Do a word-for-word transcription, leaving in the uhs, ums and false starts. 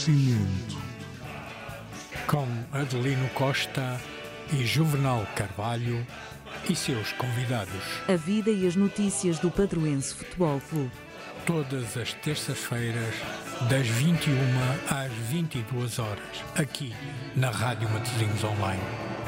Oferecimento com Adelino Costa e Juvenal Carvalho e seus convidados. A vida e as notícias do Padroense Futebol Clube. Todas as terças-feiras, das vinte e uma às vinte e duas horas, aqui na Rádio Matosinhos Online.